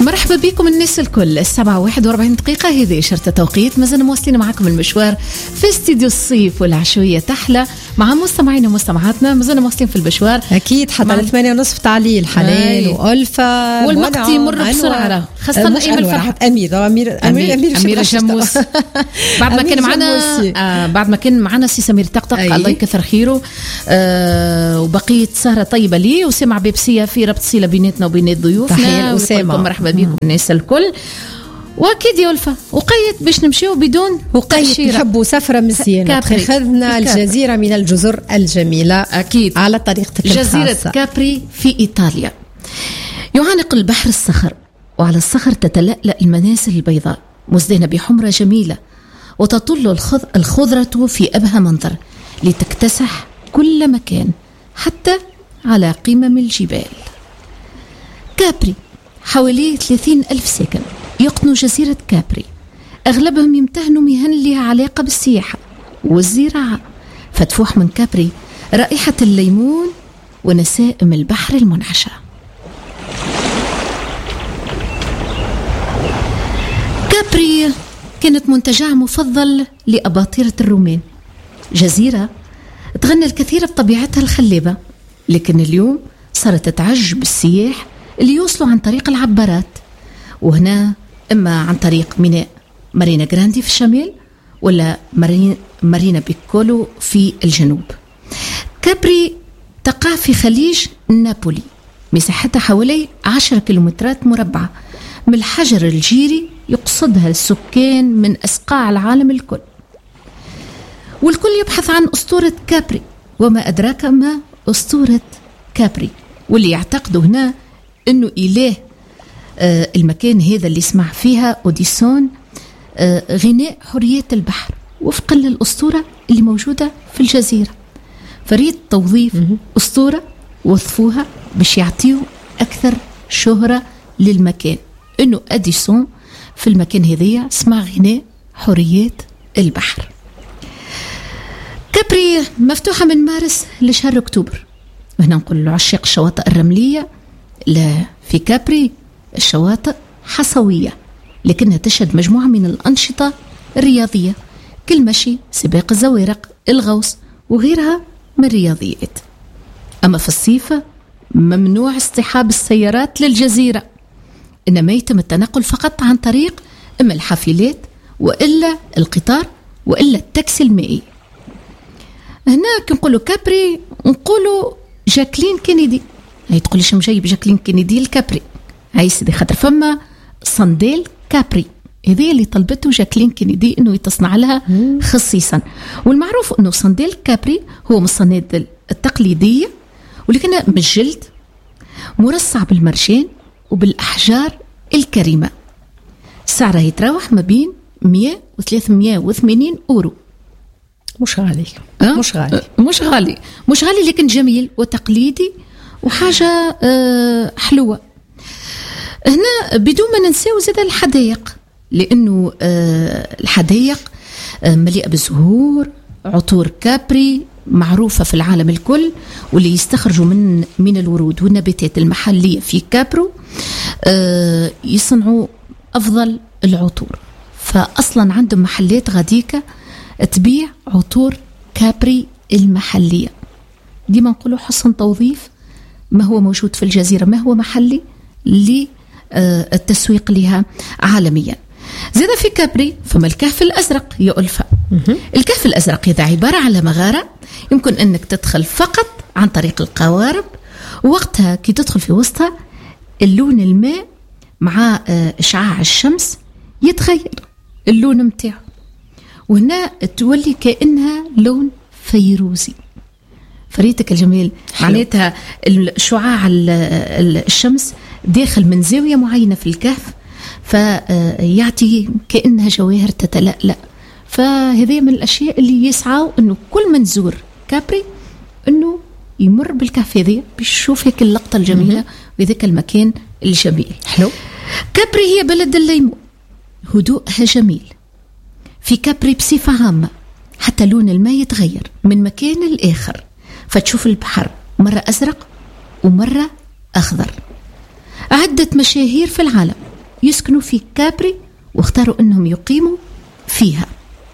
مرحبا بكم الناس الكل. 7:41 هذه شرطة توقيت. مازلنا مواصلين معكم المشوار في استديو الصيف والعشوية تحلى مع مستمعينا ومستمعاتنا. مازلنا مواصلين في المشوار أكيد حتى 8:30 تعليل حنان وألفة والوقت يمر بسرعة خاصة أيام الفرحة. أميرة جموس بعد ما كان معنا سي سمير طقطق الله يكثر خيره. وبقية سهرة طيبة لي وسمع بيبسية في ربط صلة بيناتنا وبين ضيوفنا. مرحبا بكم الناس الكل. واكيد يا ألفة وقيت باش نمشيو بدون وقيت نحبوا سفرة مزيانة. خذنا الجزيرة من الجزر الجميلة أكيد على طريقتك جزيرة كابري في إيطاليا. يعانق البحر الصخر، وعلى الصخر تتلألأ المنازل البيضاء مزدانة بحمرة جميلة، وتطل الخضرة في أبهى منظر لتكتسح كل مكان حتى على قمم الجبال. كابري حوالي 30,000 ساكن يقطنوا جزيرة كابري، أغلبهم يمتهنوا مهن لها علاقة بالسياحة والزراعة، فتفوح من كابري رائحة الليمون ونسائم البحر المنعشة. كابري كانت منتجع مفضل لأباطرة الرومان، جزيرة تغنى الكثير بطبيعتها الخلابة، لكن اليوم صارت تعجب السياح اللي يوصلوا عن طريق العبارات، وهنا إما عن طريق ميناء مارينا جراندي في الشمال ولا مارينا بيكولو في الجنوب. كابري تقع في خليج نابولي، مساحتها حوالي 10 كيلومترات مربعة من الحجر الجيري يقصدها السكان من أسقاع العالم الكل، والكل يبحث عن أسطورة كابري. وما أدراك ما أسطورة كابري، واللي يعتقدوا هنا أنه إله المكان هذا اللي يسمع فيها أوديسون غناء حرية البحر وفقا للأسطورة اللي موجودة في الجزيرة. فريد توظيف أسطورة وصفوها باش يعطيوا أكثر شهرة للمكان، أنه أوديسون في المكان هذا سمع غناء حرية البحر. كابري مفتوحة من مارس لشهر أكتوبر، وهنا نقول لعشاق الشواطئ الرملية لا، في كابري الشواطئ حصوية لكنها تشهد مجموعة من الأنشطة الرياضية كالمشي، سباق الزوارق، الغوص وغيرها من الرياضيات. أما في الصيف ممنوع اصطحاب السيارات للجزيرة، إنما يتم التنقل فقط عن طريق إما الحافلات وإلا القطار وإلا التاكسي المائي. هنا كنقولوا كابري نقولوا جاكلين كينيدي. هاي تقوليش مجيب جاكلين كينيدي الكابري، هاي سيدي خاطر فما صنديل كابري هذه اللي طلبته جاكلين كينيدي انه يتصنع لها خصيصا. والمعروف انه صنديل كابري هو من الصنادل التقليديه ولكنها من الجلد مرصع بالمرجان وبالاحجار الكريمه. سعرها يتراوح ما بين 100 و 380 أورو. مش غالي لكن جميل وتقليدي وحاجة حلوة. هنا بدون ما ننساو زاد الحدائق، لأنه الحدائق مليئة بالزهور، عطور كابري معروفة في العالم الكل، واللي يستخرجوا من الورود والنباتات المحلية في كابرو يصنعوا أفضل العطور. فأصلا عندهم محلات غاديكة تبيع عطور كابري المحلية. ديما نقولوا حسن توظيف ما هو موجود في الجزيرة، ما هو محلي للتسويق لها عالميا. زاد في كابري فما الكهف الأزرق يا ألفة. الكهف الأزرق إذا عبارة على مغارة يمكن أنك تدخل فقط عن طريق القوارب، ووقتها كي تدخل في وسطها اللون الماء مع إشعاع الشمس يتغير اللون متاعه، وهنا تولي كأنها لون فيروزي. فريتك الجميل معناتها الشعاع الشمس داخل من زاوية معينة في الكهف فيعطي كأنها جواهر تتلألأ. فهذه من الأشياء اللي يسعوا أنه كل من زور كابري أنه يمر بالكهف هذه بيشوف هيك اللقطة الجميلة وذاك المكان الجميل. حلو. كابري هي بلد الليمون، هدوءها جميل. في كابري بصفة عامة حتى لون الماء يتغير من مكان لآخر، فتشوف البحر مرة أزرق ومرة أخضر. عدة مشاهير في العالم يسكنوا في كابري واختاروا أنهم يقيموا فيها.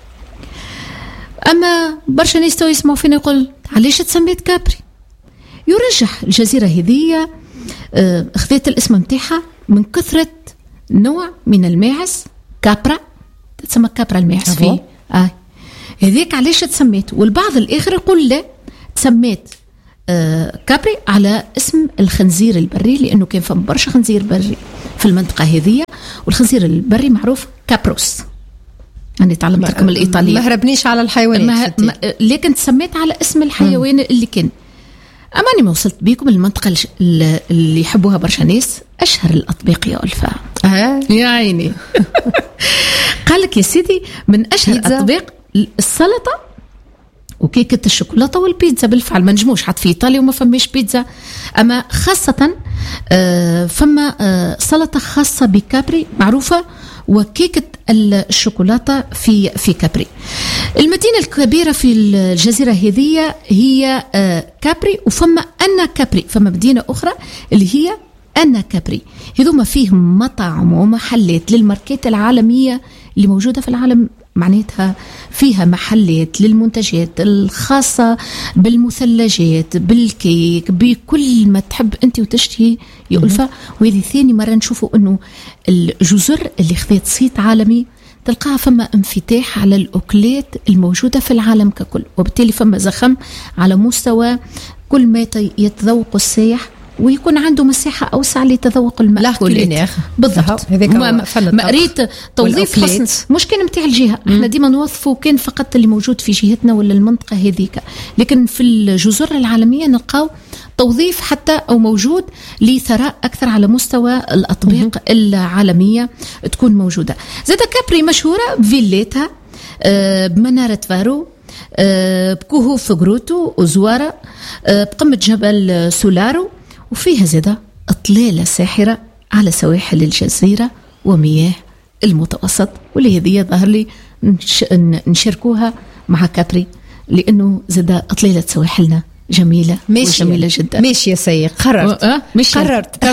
أما برشا ناس تو يسمعوا فينا يقول علاش تسميت كابري؟ يرجح الجزيرة هذه اخذت الاسم متاعها من كثرة نوع من الماعز، كابرا، تسمى كابرا الماعز فيه هذيك علاش تسميت. والبعض الآخر يقول لا، تسميت كابري على اسم الخنزير البري، لأنه كان فم برشا خنزير بري في المنطقة هذه، والخنزير البري معروف كابروس. أنا تعلمت لكم الإيطالية، ما هربنيش على الحيوانات لكن تسميت على اسم الحيوان اللي كان. أماني ما وصلت بيكم المنطقة اللي يحبوها برشا ناس، أشهر الأطباق يا ألفا يا عيني. قالك يا سيدي من أشهر الأطباق السلطة وكيكة الشوكولاتة والبيتزا. بالفعل ما نجموش حتى في إيطاليا وما فماش بيتزا، أما خاصة فما سلطة خاصة بكابري معروفة، وكيكة الشوكولاتة في كابري. المدينة الكبيرة في الجزيرة هذه هي كابري، وفما أنا كابري، فما مدينة أخرى اللي هي أنا كابري. هذوما فيهم مطاعم ومحلات للماركات العالمية اللي موجودة في العالم، معناتها فيها محلات للمنتجات الخاصة بالمثلجات، بالكيك، بكل ما تحب أنت وتشتهي يؤلفة. وهذه ثاني مرة نشوفوا أنه الجزر اللي خذت صيت عالمي تلقاها فما انفتاح على الأكلات الموجودة في العالم ككل، وبالتالي فما زخم على مستوى كل ما يتذوق السائح ويكون عنده مساحة أوسع لتذوق المأكولات. بالضبط. ما قريت توظيف حسن مش كان متاع الجهة، احنا ديما نوظفوا كان فقط اللي موجود في جهتنا ولا المنطقة هذيك، لكن في الجزر العالمية نلقاو توظيف حتى أو موجود لثراء أكثر على مستوى الأطباق العالمية تكون موجودة. زاد كابري مشهورة بفيلاتها، بمنارة فارو، بكهوف غروتو وزوارة، بقمة جبل سولارو، وفيها زادة إطلالة ساحرة على سواحل الجزيرة ومياه المتوسط، واللي هذه ظهر لي نشاركوها مع كابري، لأنه زادة إطلالة سواحلنا جميلة وجميلة جدا. ماشي يا سيد، قررت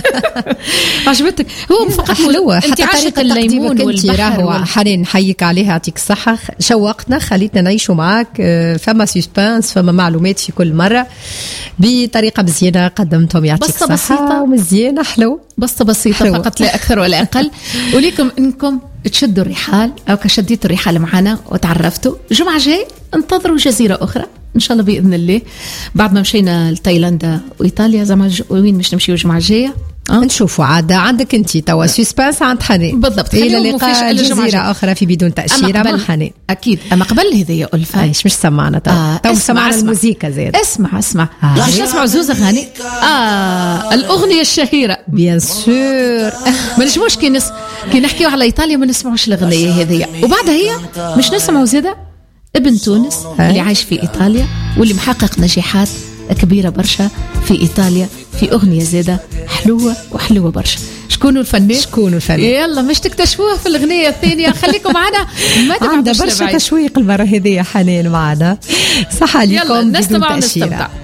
عجبتك. هو فقط حلوة حتى طريقة الليمون والبحر حنين نحييك عليها، يعطيك الصحة، شوقتنا، خليتنا نعيشوا معاك. فما سيسبانس، فما معلومات في كل مرة بطريقة مزيانة قدمتهم، يعطيك الصحة، ومزيانة حلو، بسيطة حلو. فقط لا أكثر ولا أقل. وليكم إنكم تشدوا الرحال أو كشديتوا الرحال معنا وتعرفتوا. جمعة جاي انتظروا جزيرة أخرى إن شاء الله بإذن الله، بعد ما مشينا لتايلاندا وإيطاليا. زعما وين مش نمشيو الجمعة الجاية نشوفوا عادة عندك انت توا سسبانس عند حنين. بالضبط. إلى لقاء جزيرة أخرى في بدون تأشيرة مع حنين. أكيد. أما قبل هذه يا ألفا مش سمعنا تو سمعنا الموسيقى زيد. اسمع باش نسمعوا زوز أغاني. الأغنية الشهيرة بيان سور. ما نجموش كي نحكيو على إيطاليا ما نسمعوش الأغنية هذه، وبعدها هي مش نسمعوا زيادة ابن تونس اللي عايش في إيطاليا واللي محقق نجاحات كبيرة برشا في إيطاليا في أغنية زادة حلوة برشا. شكون الفنان؟ يلا مش تكتشفوها في الأغنية الثانية. خليكم معنا، ما عندها برشا تشويق المرة هذه. حنين معنا، صح عليكم. يلا نستمع.